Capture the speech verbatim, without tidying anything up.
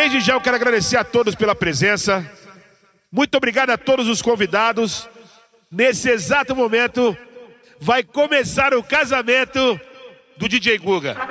Desde já eu quero agradecer a todos pela presença. Muito obrigado a todos os convidados. Nesse exato momento vai começar o casamento do D J Guga.